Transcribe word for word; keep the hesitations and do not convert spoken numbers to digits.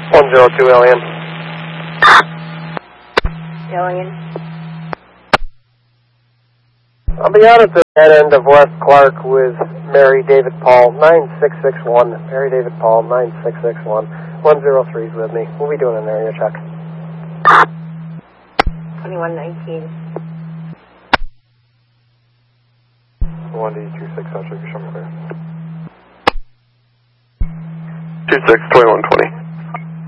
one zero two Alien. Alien. I'll be out at the dead end of West Clark with Mary David Paul, nine six six one. Mary David Paul, nine six six one. one zero three's with me. We'll be doing an area check. twenty-one nineteen. one D two six, I'll check your show clear. two six, twenty-one twenty.